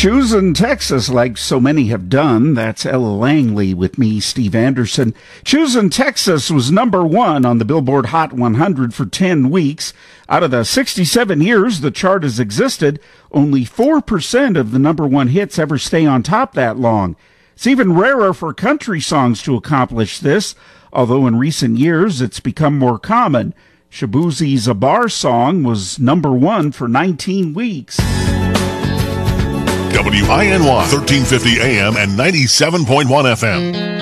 Choosing Texas like so many have done. That's Ella Langley with me, Steve Anderson. Choosing Texas was number one on the Billboard Hot 100 for 10 weeks. Out of the 67 years the chart has existed, only 4% of the number one hits ever stay on top that long. It's even rarer for country songs to accomplish this, although in recent years it's become more common. Shaboozey's A Bar Song was number one for 19 weeks. WINY 1350 AM and 97.1 FM.